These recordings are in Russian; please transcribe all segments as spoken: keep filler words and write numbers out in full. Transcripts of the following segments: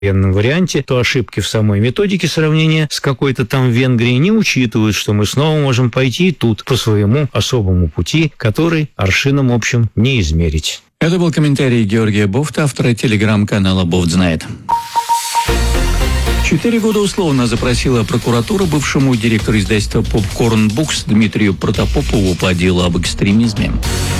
военном варианте, то ошибки в самой методике сравнения с какой-то там Венгрией не учитывают, что мы снова можем пойти тут по своему особому пути, который аршином общим не измерить. Это был комментарий Георгия Бофта, автора телеграм-канала «Бофт знает». Четыре года условно запросила прокуратура бывшему директору издательства «Попкорн Букс» Дмитрию Протопопову по делу об экстремизме.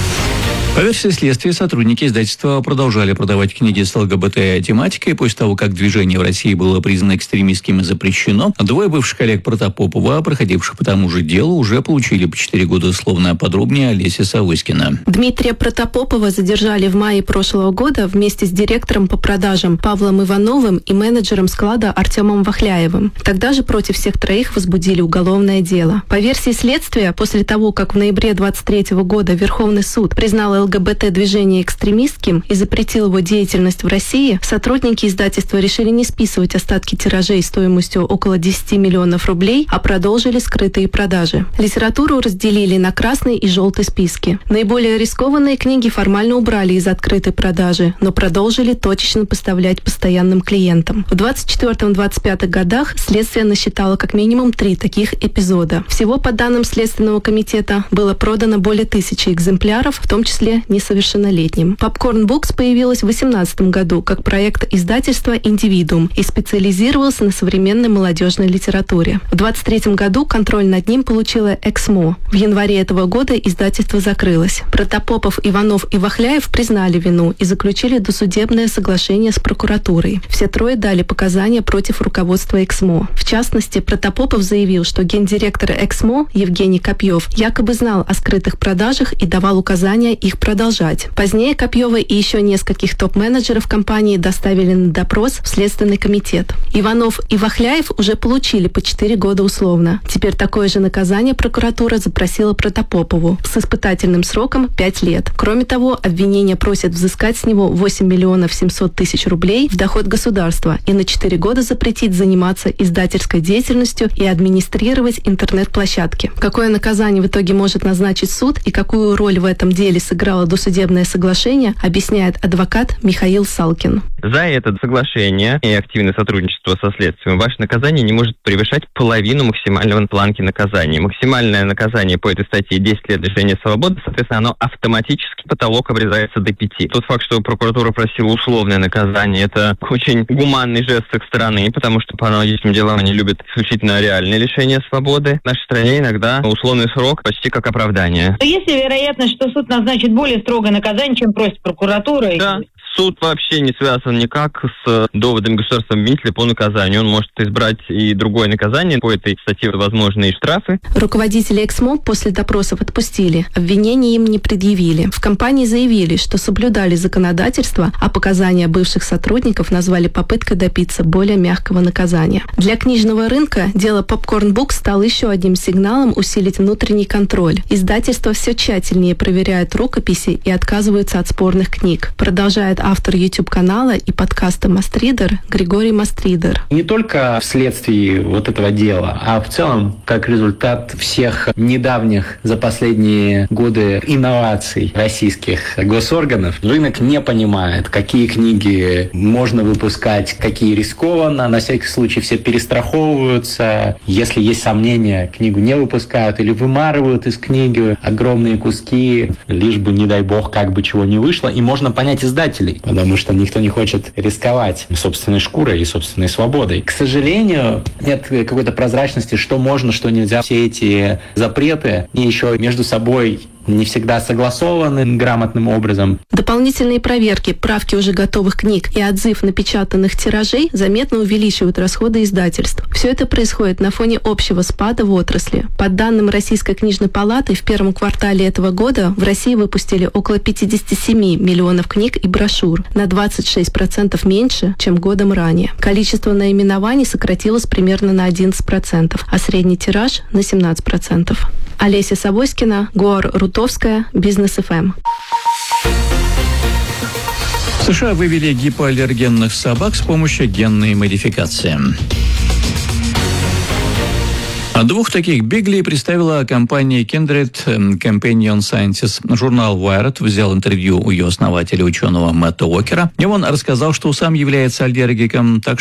По версии следствия, сотрудники издательства продолжали продавать книги с ЛГБТ-тематикой. После того, как движение в России было признано экстремистским и запрещено, двое бывших коллег Протопопова, проходивших по тому же делу, уже получили по четыре года условно. Подробнее Олеся Савоськина. Дмитрия Протопопова задержали в мае прошлого года вместе с директором по продажам Павлом Ивановым и менеджером склада Артемом Вахляевым. Тогда же против всех троих возбудили уголовное дело. По версии следствия, после того, как в ноябре двадцать третьего года Верховный суд признал ЛГБТ-движение экстремистским и запретил его деятельность в России, сотрудники издательства решили не списывать остатки тиражей стоимостью около десять миллионов рублей, а продолжили скрытые продажи. Литературу разделили на красный и желтый списки. Наиболее рискованные книги формально убрали из открытой продажи, но продолжили точечно поставлять постоянным клиентам. В двадцать четвёртом — двадцать пятом годах следствие насчитало как минимум три таких эпизода. Всего, по данным Следственного комитета, было продано более тысячи экземпляров, в том числе несовершеннолетним. Popcorn Books появилась в две тысячи восемнадцатом году как проект издательства «Индивидуум» и специализировался на современной молодежной литературе. В двадцать третьем году контроль над ним получила Эксмо. В январе этого года издательство закрылось. Протопопов, Иванов и Вахляев признали вину и заключили досудебное соглашение с прокуратурой. Все трое дали показания против руководства Эксмо. В частности, Протопопов заявил, что гендиректор Эксмо Евгений Копьев якобы знал о скрытых продажах и давал указания их продолжать. Позднее Копьева и еще нескольких топ-менеджеров компании доставили на допрос в Следственный комитет. Иванов и Вахляев уже получили по четыре года условно. Теперь такое же наказание прокуратура запросила Протопопову с испытательным сроком пять лет. Кроме того, обвинение просит взыскать с него восемь миллионов семьсот тысяч рублей в доход государства и на четыре года запретить заниматься издательской деятельностью и администрировать интернет-площадки. Какое наказание в итоге может назначить суд и какую роль в этом деле сыграло досудебное соглашение, объясняет адвокат Михаил Салкин. За это соглашение и активное сотрудничество со следствием ваше наказание не может превышать половину максимального планки наказания. Максимальное наказание по этой статье десять лет лишения свободы, соответственно, оно автоматически, потолок обрезается до пяти. Тот факт, что прокуратура просила условное наказание, это очень гуманный жест с их стороны, потому что по аналогичным делам они любят исключительно реальное лишение свободы. В нашей стране иногда условный срок почти как оправдание. Есть ли вероятность, что суд назначит более строгое наказание, чем просит прокуратура? Да. Суд вообще не связан никак с доводами государственного обвинителя по наказанию. Он может избрать и другое наказание. По этой статье возможны и штрафы. Руководители Эксмо после допросов отпустили. Обвинений им не предъявили. В компании заявили, что соблюдали законодательство, а показания бывших сотрудников назвали попыткой добиться более мягкого наказания. Для книжного рынка дело Popcorn Books стало еще одним сигналом усилить внутренний контроль. Издательство все тщательнее проверяет рукописи и отказывается от спорных книг. Продолжает автор YouTube-канала и подкаста «Мастридер» Григорий Мастридер. Не только вследствие вот этого дела, а в целом как результат всех недавних за последние годы инноваций российских госорганов, рынок не понимает, какие книги можно выпускать, какие рискованно. На всякий случай все перестраховываются. Если есть сомнения, книгу не выпускают или вымарывают из книги огромные куски, лишь бы, не дай бог, как бы чего не вышло. И можно понять издателей, потому что никто не хочет рисковать собственной шкурой и собственной свободой. К сожалению, нет какой-то прозрачности, что можно, что нельзя. Все эти запреты и еще между собой не всегда согласованы грамотным образом. Дополнительные проверки, правки уже готовых книг и отзыв напечатанных тиражей заметно увеличивают расходы издательств. Все это происходит на фоне общего спада в отрасли. По данным Российской книжной палаты, в первом квартале этого года в России выпустили около пятьдесят семь миллионов книг и брошюр, на двадцать шесть процентов меньше, чем годом ранее. Количество наименований сократилось примерно на одиннадцать процентов, а средний тираж на семнадцать процентов. Олеся Савоськина, Гуар Рутовская, Бизнес эф эм. В США вывели гипоаллергенных собак с помощью генной модификации. А двух таких биглей представила компания Kindred Companion Sciences. Журнал Wired взял интервью у ее основателя, ученого Мэтта Уокера, и он рассказал, что сам является аллергиком, так